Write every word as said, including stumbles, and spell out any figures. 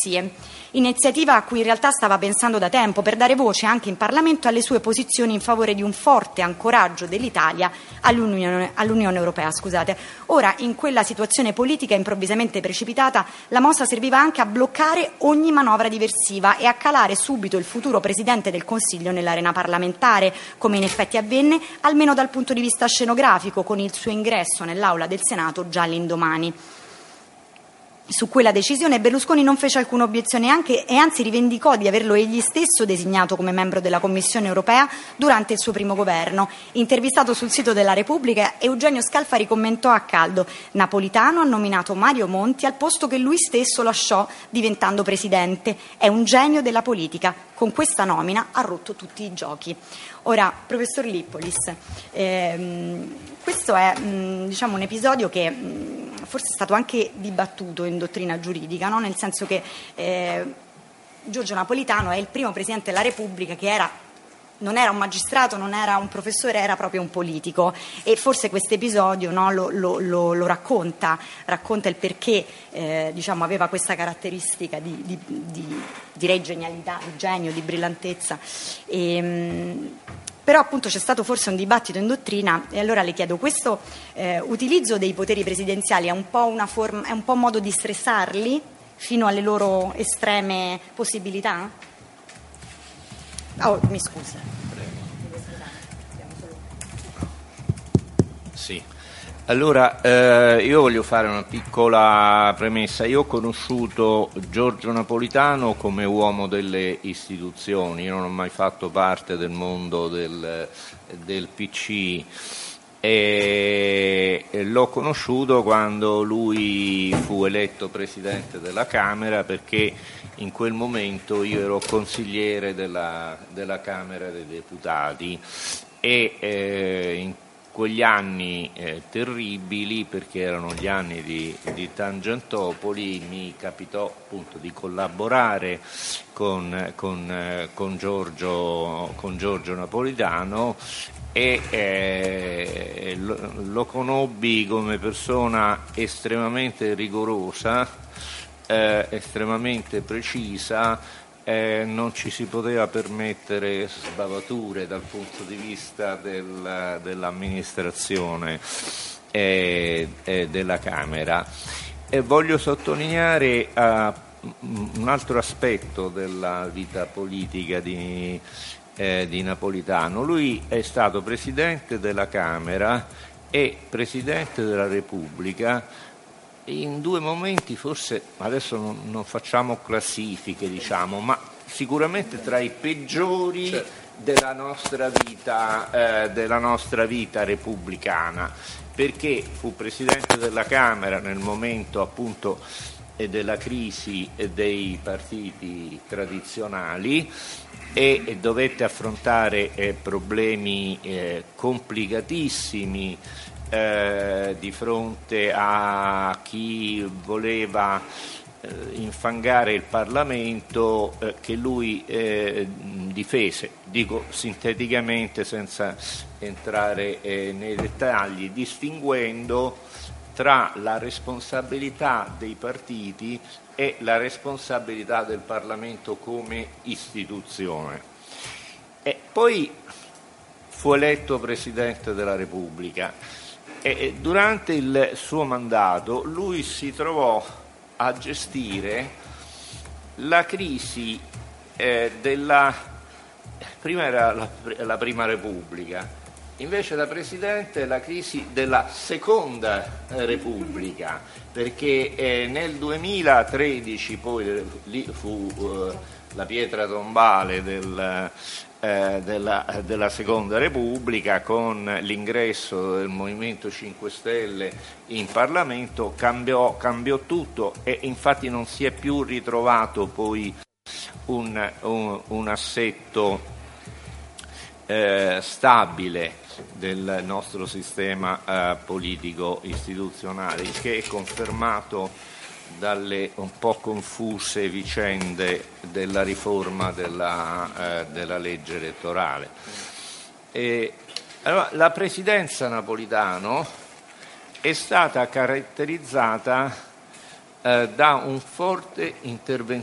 democrazie. Iniziativa a cui in realtà stava pensando da tempo per dare voce anche in Parlamento alle sue posizioni in favore di un forte ancoraggio dell'Italia all'Unione, all'Unione Europea. Scusate. Ora, in quella situazione politica improvvisamente precipitata, la mossa serviva anche a bloccare ogni manovra diversiva e a calare subito il futuro Presidente del Consiglio nell'arena parlamentare, come in effetti avvenne, almeno dal punto di vista scenografico, con il suo ingresso nell'aula del Senato già l'indomani. Su quella decisione Berlusconi non fece alcuna obiezione anche, e anzi rivendicò di averlo egli stesso designato come membro della Commissione europea durante il suo primo governo. Intervistato sul sito della Repubblica, Eugenio Scalfari commentò a caldo: Napolitano ha nominato Mario Monti al posto che lui stesso lasciò diventando presidente. È un genio della politica. Con questa nomina ha rotto tutti i giochi. Ora, professor Lippolis, ehm, questo è mh, diciamo un episodio che mh, forse è stato anche dibattuto in dottrina giuridica, no? Nel senso che eh, Giorgio Napolitano è il primo Presidente della Repubblica che era, non era un magistrato, non era un professore, era proprio un politico, e forse questo episodio, no, lo, lo, lo, lo racconta, racconta il perché eh, diciamo, aveva questa caratteristica di, di, di direi genialità, di genio, di brillantezza. E, mh, Però appunto c'è stato forse un dibattito in dottrina, e allora le chiedo: questo eh, utilizzo dei poteri presidenziali è un po' una forma, è un po' un modo di stressarli fino alle loro estreme possibilità? Oh, mi scusi. Sì. Allora, eh, io voglio fare una piccola premessa. Io ho conosciuto Giorgio Napolitano come uomo delle istituzioni, io non ho mai fatto parte del mondo del, del P C, e l'ho conosciuto quando lui fu eletto Presidente della Camera, perché in quel momento io ero consigliere della, della Camera dei Deputati, e eh, in quegli anni eh, terribili, perché erano gli anni di, di Tangentopoli, mi capitò appunto di collaborare con, con, eh, con, Giorgio, con Giorgio Napolitano, e eh, lo, lo conobbi come persona estremamente rigorosa, eh, estremamente precisa. Eh, non ci si poteva permettere sbavature dal punto di vista del, dell'amministrazione e eh, eh, della Camera. E voglio sottolineare uh, un altro aspetto della vita politica di, eh, di Napolitano. Lui è stato Presidente della Camera e Presidente della Repubblica in due momenti, forse adesso non, non facciamo classifiche, diciamo, ma sicuramente tra i peggiori certo. della nostra vita, eh, della nostra vita repubblicana, perché fu Presidente della Camera nel momento appunto eh, della crisi dei partiti tradizionali, e, e dovette affrontare eh, problemi eh, complicatissimi Eh, di fronte a chi voleva eh, infangare il Parlamento, eh, che lui eh, difese, dico sinteticamente senza entrare eh, nei dettagli, distinguendo tra la responsabilità dei partiti e la responsabilità del Parlamento come istituzione. E poi fu eletto Presidente della Repubblica. E durante il suo mandato lui si trovò a gestire la crisi eh, della, prima era la, la Prima Repubblica, invece da Presidente la crisi della Seconda Repubblica, perché eh, nel duemilatredici poi lì fu eh, la pietra tombale del Eh, della, della Seconda Repubblica, con l'ingresso del Movimento cinque Stelle in Parlamento, cambiò, cambiò tutto, e infatti non si è più ritrovato poi un, un, un assetto eh, stabile del nostro sistema eh, politico istituzionale, il che è confermato dalle un po' confuse vicende della riforma della, eh, della legge elettorale. E, allora, la presidenza Napolitano è stata caratterizzata eh, da un forte intervento